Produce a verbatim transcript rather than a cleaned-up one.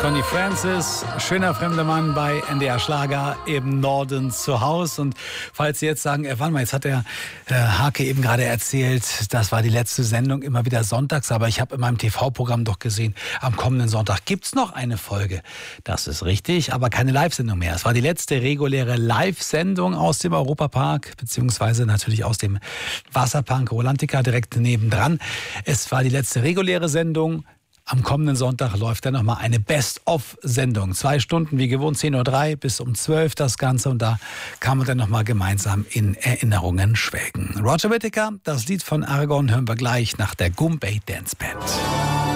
Connie Francis, schöner fremder Mann bei N D R Schlager im Norden zu Haus. Und falls Sie jetzt sagen, äh, warte mal, jetzt hat der äh, Hake eben gerade erzählt, das war die letzte Sendung, immer wieder sonntags, aber ich habe in meinem T V-Programm doch gesehen, am kommenden Sonntag gibt's noch eine Folge. Das ist richtig, aber keine Live-Sendung mehr. Es war die letzte reguläre Live-Sendung aus dem Europapark, beziehungsweise natürlich aus dem Wasserpark Rolantica direkt nebendran. Es war die letzte reguläre Sendung. Am kommenden Sonntag läuft dann nochmal eine Best-of-Sendung. Zwei Stunden, wie gewohnt, zehn Uhr drei bis um zwölf das Ganze. Und da kann man dann nochmal gemeinsam in Erinnerungen schwelgen. Roger Whittaker, das Lied von Aragorn hören wir gleich nach der Goombay Dance Band.